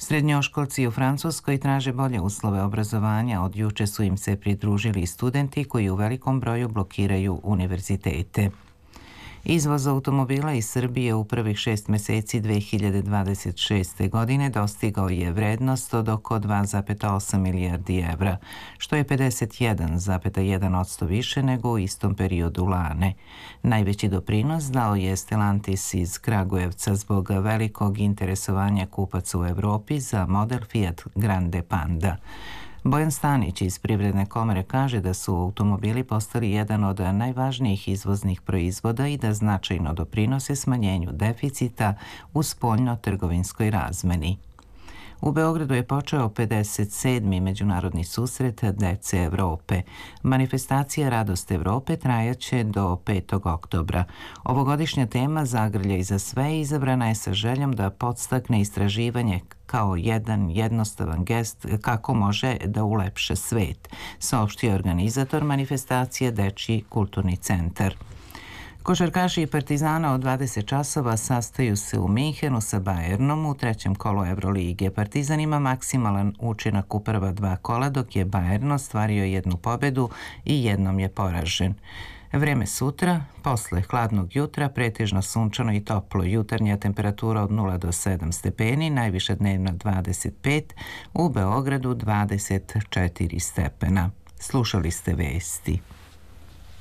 Srednjoškolci u Francuskoj traže bolje uslove obrazovanja. Od juče su im se pridružili studenti koji u velikom broju blokiraju univerzitete. Izvoz automobila iz Srbije u prvih 6 meseci 2026. godine dostigao je vrednost od oko 2,8 milijardi evra, što je 51,1% više nego u istom periodu lane. Najveći doprinos dao je Stellantis iz Kragujevca zbog velikog interesovanja kupaca u Evropi za model Fiat Grande Panda. Bojan Stanić iz Privredne komore kaže da su automobili postali jedan od najvažnijih izvoznih proizvoda i da značajno doprinose smanjenju deficita u spoljno-trgovinskoj razmeni. U Beogradu je počeo 57. međunarodni susret Dece Evrope. Manifestacija Radost Evrope trajaće do 5. oktobra. Ovogodišnja tema Zagrljaj za sve izabrana je sa željom da podstakne istraživanje kao jedan jednostavan gest kako može da ulepše svet, saopštio organizator manifestacije Dečiji kulturni centar. Košarkaši Partizana od 20 časova sastaju se u Minhenu sa Bayernom u trećem kolu Evrolige. Partizan ima maksimalan učinak u prva 2 kola, dok je Bayern ostvario 1 pobedu i jednom je poražen. Vreme sutra, posle hladnog jutra, pretežno sunčano i toplo. Jutarnja temperatura od 0 do 7 stepeni, najviša dnevna 25, u Beogradu 24 stepena. Slušali ste vesti.